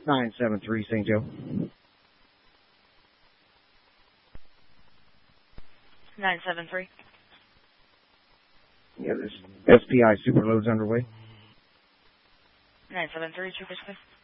973 St. Joe. 973. Yeah, there's SPI superloads underway. 973, Trooper Smith.